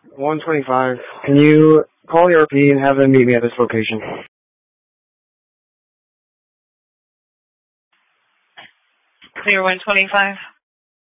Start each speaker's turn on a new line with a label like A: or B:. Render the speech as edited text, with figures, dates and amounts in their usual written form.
A: 125. Can you call ERP and have them meet me at this location?
B: Clear 125.